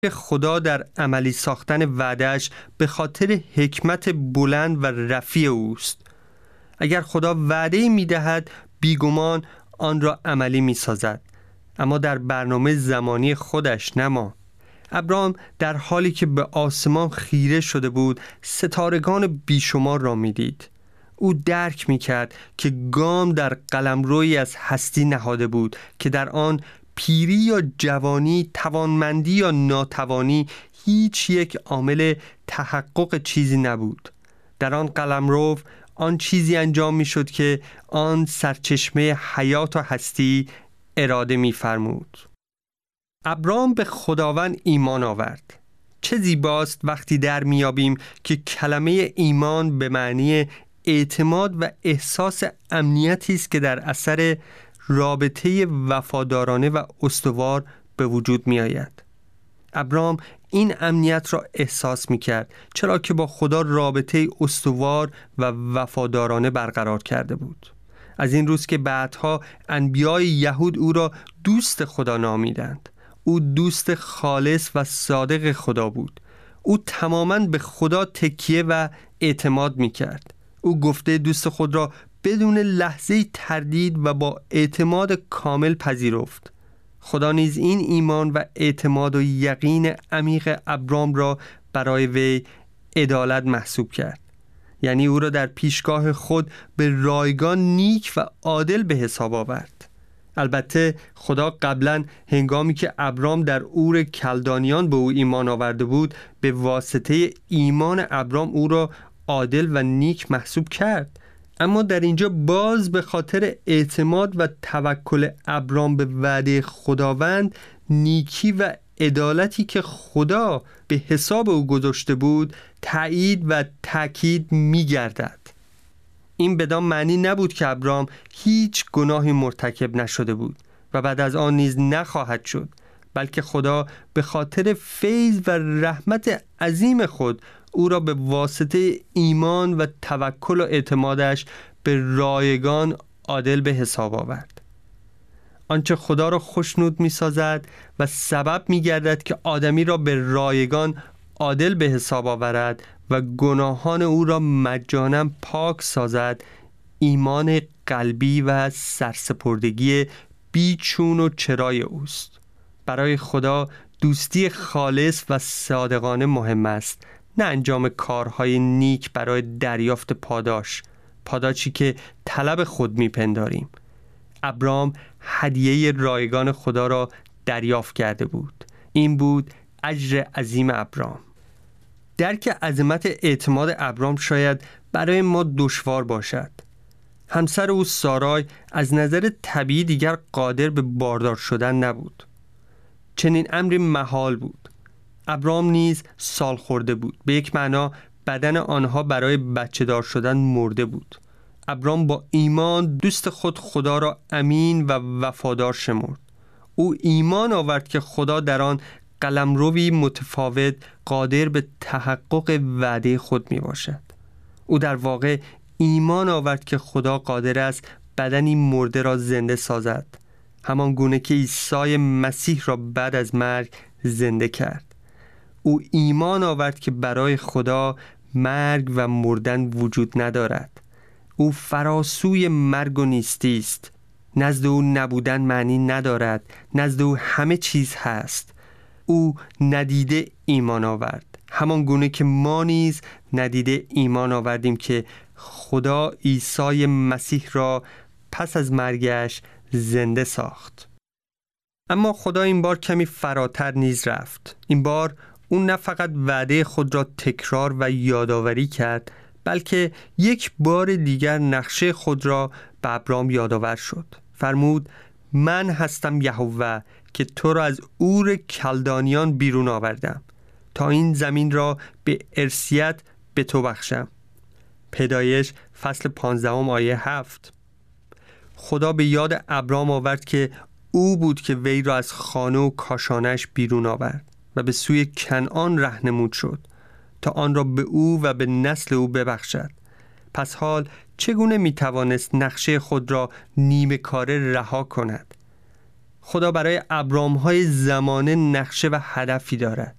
خدا در عملی ساختن وعده‌اش به خاطر حکمت بلند و رفیع اوست. اگر خدا وعده‌ای می‌دهد، بیگمان آن را عملی می‌سازد، اما در برنامه زمانی خودش، نه ما. ابرام در حالی که به آسمان خیره شده بود، ستارگان بیشمار را می‌دید. او درک می‌کرد که گام در قلمرویی از هستی نهاده بود که در آن پیری یا جوانی، توانمندی یا ناتوانی، هیچ یک عامل تحقق چیزی نبود. در آن قلمرو آن چیزی انجام می‌شد که آن سرچشمه حیات و هستی اراده می‌فرمود. ابرام به خداوند ایمان آورد. چه زیباست وقتی در میابیم که کلمه ایمان به معنی اعتماد و احساس امنیتی است که در اثر رابطه وفادارانه و استوار به وجود می آید. ابرام این امنیت را احساس می کرد، چرا که با خدا رابطه استوار و وفادارانه برقرار کرده بود. از این روز که بعدها انبیای یهود او را دوست خدا نامیدند. او دوست خالص و صادق خدا بود. او تماماً به خدا تکیه و اعتماد می کرد. او گفته دوست خود را بدون لحظه تردید و با اعتماد کامل پذیرفت. خدا نیز این ایمان و اعتماد و یقین عمیق ابرام را برای وی عدالت محسوب کرد. یعنی او را در پیشگاه خود به رایگان نیک و عادل به حساب آورد. البته خدا قبلا هنگامی که ابرام در اور کلدانیان به او ایمان آورده بود، به واسطه ایمان ابرام او را عادل و نیک محسوب کرد. اما در اینجا باز به خاطر اعتماد و توکل ابرام به وعده خداوند، نیکی و عدالتی که خدا به حساب او گذاشته بود تأیید و تأکید می گردد. این بدان معنی نبود که ابرام هیچ گناهی مرتکب نشده بود و بعد از آن نیز نخواهد شد، بلکه خدا به خاطر فیض و رحمت عظیم خود او را به واسطه ایمان و توکل و اعتمادش به رایگان عادل به حساب آورد. آنچه خدا را خوشنود می سازد و سبب می گردد که آدمی را به رایگان عادل به حساب آورد و گناهان او را مجانا پاک سازد، ایمان قلبی و سرسپردگی بیچون و چرای اوست. برای خدا دوستی خالص و صادقانه مهم است، نه انجام کارهای نیک برای دریافت پاداشی که طلب خود میپنداریم. ابرام هدیه رایگان خدا را دریافت کرده بود. این بود اجر عظیم ابرام. درک عظمت اعتماد ابرام شاید برای ما دشوار باشد. همسر او سارای از نظر طبیعی دیگر قادر به باردار شدن نبود. چنین امری محال بود. ابرام نیز سال خورده بود. به یک معنا بدن آنها برای بچه دار شدن مرده بود. ابرام با ایمان دوست خود خدا را امین و وفادار شمرد. او ایمان آورد که خدا در آن قلمروی متفاوت قادر به تحقق وعده خود می باشد. او در واقع ایمان آورد که خدا قادر است بدنی مرده را زنده سازد، همان گونه که عیسی مسیح را بعد از مرگ زنده کرد. او ایمان آورد که برای خدا مرگ و مردن وجود ندارد. او فراسوی مرگ و نیستی است. نزد او نبودن معنی ندارد، نزد او همه چیز هست. او ندیده ایمان آورد، همان گونه که ما نیز ندیده ایمان آوردیم که خدا عیسی مسیح را پس از مرگش زنده ساخت. اما خدا این بار کمی فراتر نیز رفت. این بار او نه فقط وعده خود را تکرار و یادآوری کرد، بلکه یک بار دیگر نقشه خود را به ابرام یادآور شد. فرمود: من هستم یهوه که تو را از اور کلدانیان بیرون آوردم تا این زمین را به ارثیت به تو بخشم. پیدایش فصل 15 آیه 7. خدا به یاد ابرام آورد که او بود که وی را از خانه و کاشانش بیرون آورد و به سوی کنعان راهنمود شد تا آن را به او و به نسل او ببخشد. پس حال چگونه میتوانست نقشه خود را نیمه کاره رها کند؟ خدا برای ابرام‌های زمانه نقشه و هدفی دارد.